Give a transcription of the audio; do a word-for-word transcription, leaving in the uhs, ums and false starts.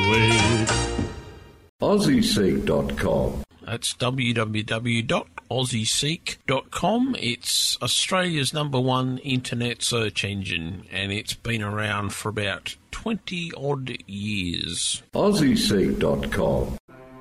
with Aussie Seek dot com. That's w w w dot aussie seek dot com. It's Australia's number one internet search engine, and it's been around for about twenty odd years. Aussie Seek dot com.